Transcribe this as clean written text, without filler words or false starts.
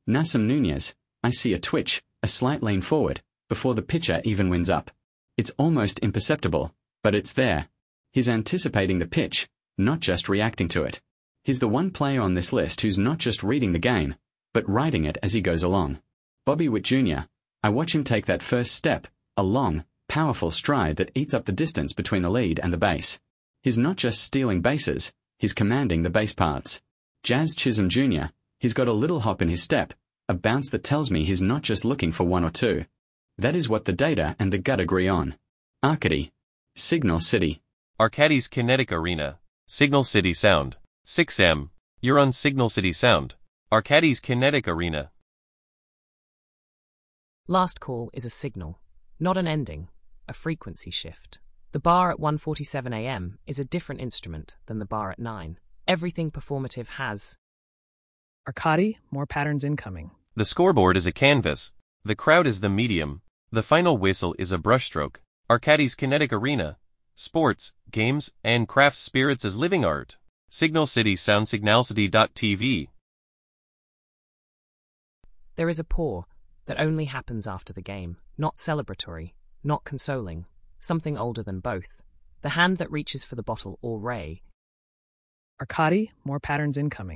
Nasim Nunez, I see a twitch, a slight lean forward, before the pitcher even winds up. It's almost imperceptible, but it's there. He's anticipating the pitch, not just reacting to it. He's the one player on this list who's not just reading the game, but writing it as he goes along. Bobby Witt Jr., I watch him take that first step, a long, powerful stride that eats up the distance between the lead and the base. He's not just stealing bases, he's commanding the base paths. Jazz Chisholm Jr., he's got a little hop in his step, a bounce that tells me he's not just looking for one or two. That is what the data and the gut agree on. Arcady. Signal City. Arcadis Kinetic Arena. Signal City Sound. 6M. You're on Signal City Sound. Arcadis Kinetic Arena. Last call is a signal, not an ending, a frequency shift. The bar at 1:47 a.m. is a different instrument than the bar at 9. Everything performative has. Arcady, more patterns incoming. The scoreboard is a canvas. The crowd is the medium. The final whistle is a brushstroke. Arcadis Kinetic Arena. Sports, games, and craft spirits as living art. Signal City Sound. Signalcity.tv. There is a pour that only happens after the game, not celebratory, not consoling, something older than both. The hand that reaches for the bottle or ray. Arcady, more patterns incoming.